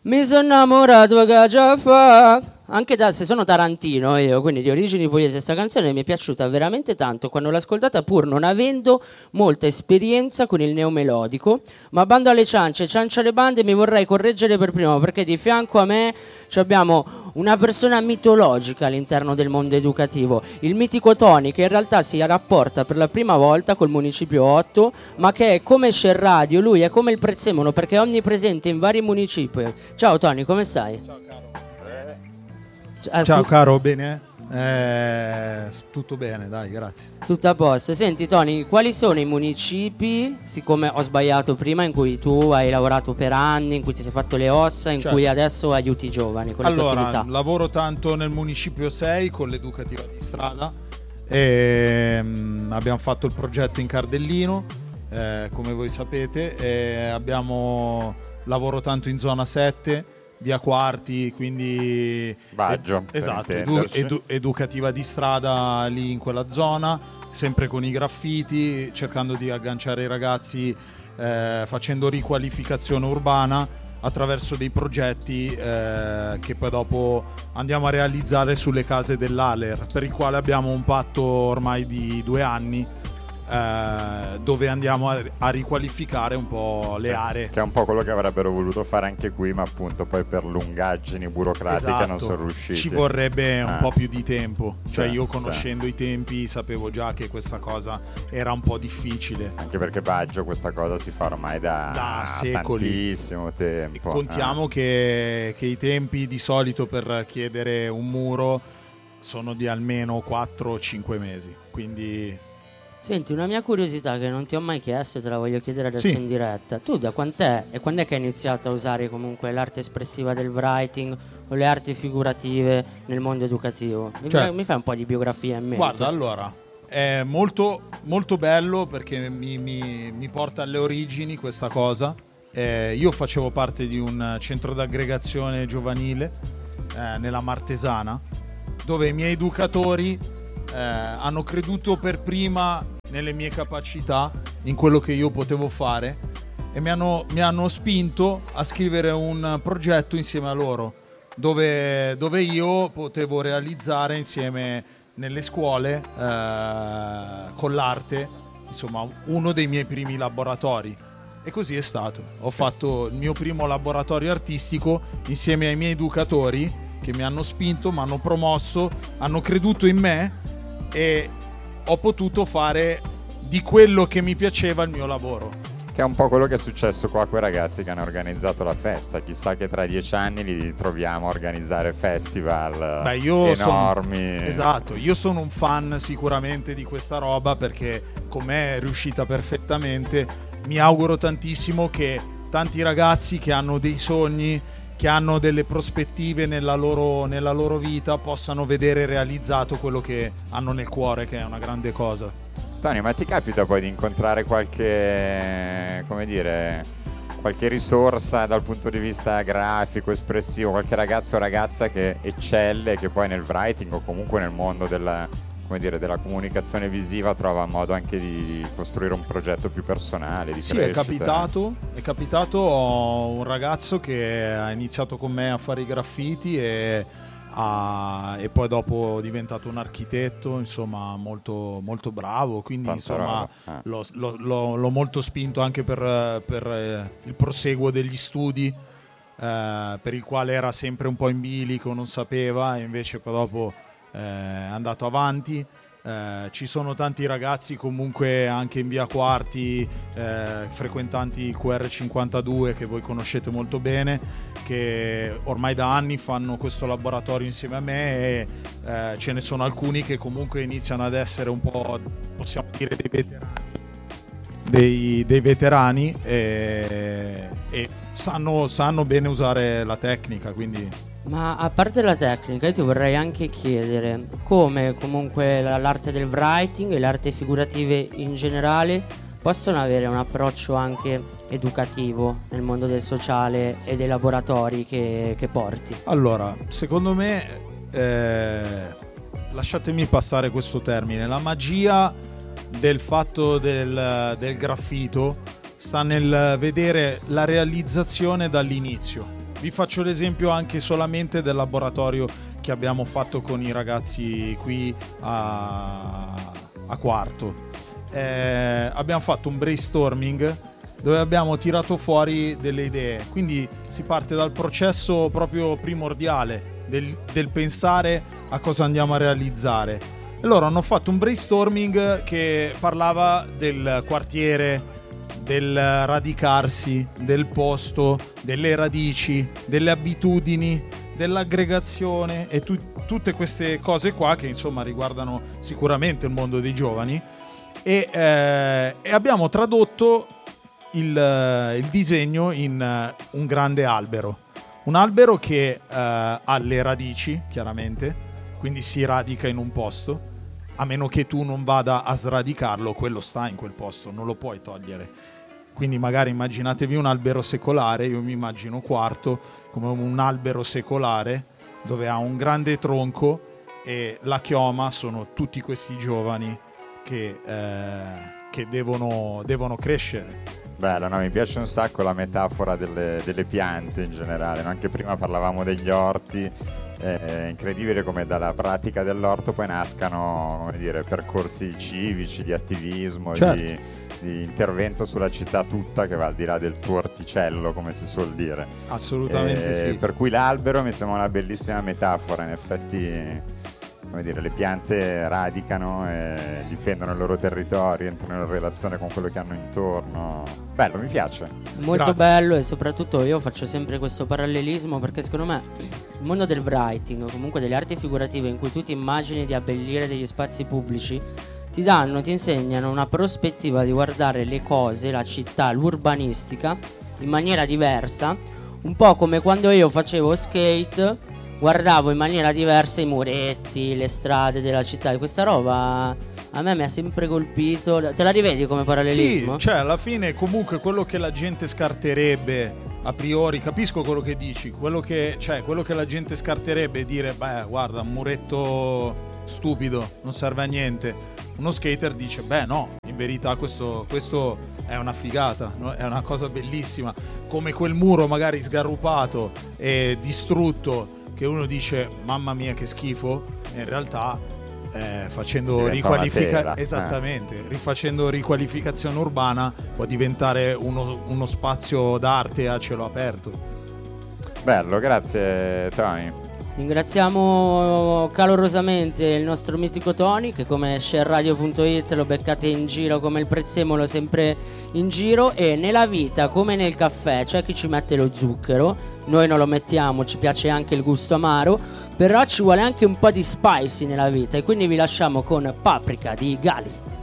Mi sono innamorato che già fa. Anche se sono tarantino io, quindi di origini pugliesi, sta canzone mi è piaciuta veramente tanto quando l'ho ascoltata, pur non avendo molta esperienza con il neomelodico. Ma bando alle ciance, ciancia alle bande, mi vorrei correggere per primo, perché di fianco a me abbiamo una persona mitologica all'interno del mondo educativo, il mitico Tony, che in realtà si rapporta per la prima volta col Municipio 8, ma che è come Scerradio, lui è come il Prezzemolo, perché è onnipresente in vari municipi. Ciao Tony, come stai? Ciao caro. Ciao caro, bene? Tutto bene, dai, grazie. Tutto a posto. Senti Tony, quali sono i municipi, siccome ho sbagliato prima, in cui tu hai lavorato per anni, in cui ti sei fatto le ossa, in cui adesso aiuti i giovani con le tue attività? Lavoro tanto nel Municipio 6 con l'educativa di strada e abbiamo fatto il progetto in Cardellino, come voi sapete, e lavoro tanto in zona 7, via Quarti, quindi Baggio, esatto, educativa di strada lì in quella zona, sempre con i graffiti, cercando di agganciare i ragazzi, facendo riqualificazione urbana attraverso dei progetti che poi dopo andiamo a realizzare sulle case dell'Aler, per il quale abbiamo un patto ormai di 2 anni, dove andiamo a riqualificare un po' le aree, che è un po' quello che avrebbero voluto fare anche qui, ma appunto poi per lungaggini burocratiche esatto, non sono riusciti. Ci vorrebbe un po' più di tempo, cioè io conoscendo sì. i tempi sapevo già che questa cosa era un po' difficile, anche perché Baggio questa cosa si fa ormai da secoli, tantissimo tempo. Contiamo che i tempi di solito per chiedere un muro sono di almeno 4-5 mesi, quindi... Senti, una mia curiosità che non ti ho mai chiesto e te la voglio chiedere adesso in diretta. Tu da quant'è e quando è che hai iniziato a usare comunque l'arte espressiva del writing o le arti figurative nel mondo educativo? Mi fai un po' di biografia in mente? Guarda, allora, è molto, molto bello perché mi porta alle origini questa cosa. Io facevo parte di un centro d'aggregazione giovanile nella Martesana, dove i miei educatori hanno creduto per prima nelle mie capacità, in quello che io potevo fare, e mi hanno spinto a scrivere un progetto insieme a loro, dove io potevo realizzare insieme nelle scuole con l'arte, insomma, uno dei miei primi laboratori. E così è stato. Ho fatto il mio primo laboratorio artistico insieme ai miei educatori, che mi hanno spinto, mi hanno promosso, hanno creduto in me e ho potuto fare di quello che mi piaceva il mio lavoro. Che è un po' quello che è successo qua a quei ragazzi che hanno organizzato la festa. Chissà che tra 10 anni li troviamo a organizzare festival enormi. Esatto, io sono un fan sicuramente di questa roba, perché con me è riuscita perfettamente. Mi auguro tantissimo che tanti ragazzi che hanno dei sogni, che hanno delle prospettive nella loro vita, possano vedere realizzato quello che hanno nel cuore, che è una grande cosa. Tony, ma ti capita poi di incontrare qualche risorsa dal punto di vista grafico, espressivo, qualche ragazzo o ragazza che eccelle, che poi nel writing o comunque nel mondo della comunicazione visiva trova modo anche di costruire un progetto più personale, di crescita? È capitato, ho un ragazzo che ha iniziato con me a fare i graffiti e poi dopo è diventato un architetto, insomma, molto, molto bravo, quindi insomma l'ho molto spinto anche per il proseguo degli studi, per il quale era sempre un po' in bilico, non sapeva, e invece poi dopo è andato avanti. Ci sono tanti ragazzi comunque anche in via Quarti, frequentanti il QR52, che voi conoscete molto bene, che ormai da anni fanno questo laboratorio insieme a me, e ce ne sono alcuni che comunque iniziano ad essere un po', possiamo dire, dei veterani e sanno bene usare la tecnica, quindi... Ma a parte la tecnica, io ti vorrei anche chiedere come comunque l'arte del writing e le arti figurative in generale possono avere un approccio anche educativo nel mondo del sociale e dei laboratori che porti. Allora, secondo me, lasciatemi passare questo termine, la magia del fatto del graffito sta nel vedere la realizzazione dall'inizio. Vi faccio l'esempio anche solamente del laboratorio che abbiamo fatto con i ragazzi qui a Quarto. Abbiamo fatto un brainstorming dove abbiamo tirato fuori delle idee, quindi si parte dal processo proprio primordiale del pensare a cosa andiamo a realizzare. E loro hanno fatto un brainstorming che parlava del quartiere, del radicarsi, del posto, delle radici, delle abitudini, dell'aggregazione e tutte queste cose qua che insomma riguardano sicuramente il mondo dei giovani. E abbiamo tradotto il disegno in un grande albero. Un albero che ha le radici, chiaramente, quindi si radica in un posto, a meno che tu non vada a sradicarlo, quello sta in quel posto, non lo puoi togliere. Quindi magari immaginatevi un albero secolare, io mi immagino Quarto come un albero secolare dove ha un grande tronco e la chioma sono tutti questi giovani che devono crescere. Bello, no? Mi piace un sacco la metafora delle piante in generale, no? Anche prima parlavamo degli orti, è incredibile come dalla pratica dell'orto poi nascano, come dire, percorsi civici, di attivismo, certo, di intervento sulla città tutta che va al di là del tuo orticello, come si suol dire. Assolutamente sì. Per cui l'albero mi sembra una bellissima metafora, in effetti. Come dire, le piante radicano e difendono il loro territorio, entrano in relazione con quello che hanno intorno. Bello, mi piace. Molto Grazie. bello, e soprattutto io faccio sempre questo parallelismo perché secondo me il mondo del writing, o comunque delle arti figurative in cui tu ti immagini di abbellire degli spazi pubblici, ti insegnano una prospettiva di guardare le cose, la città, l'urbanistica in maniera diversa, un po' come quando io facevo skate, guardavo in maniera diversa i muretti, le strade della città, e questa roba a me mi ha sempre colpito. Te la rivedi come parallelismo? Sì, cioè alla fine comunque quello che la gente scarterebbe a priori, capisco quello che dici, quello che la gente scarterebbe è dire beh guarda, un muretto stupido, non serve a niente. Uno skater dice beh no, in verità questo è una figata, no? È una cosa bellissima, come quel muro magari sgarrupato e distrutto che uno dice mamma mia che schifo, e in realtà facendo rifacendo riqualificazione urbana può diventare uno spazio d'arte a cielo aperto. Bello, grazie Tony. Ringraziamo calorosamente il nostro mitico Tony, che come shareradio.it lo beccate in giro come il prezzemolo, sempre in giro. E nella vita come nel caffè c'è chi ci mette lo zucchero, noi non lo mettiamo, ci piace anche il gusto amaro, però ci vuole anche un po' di spicy nella vita, e quindi vi lasciamo con Paprika di Gali.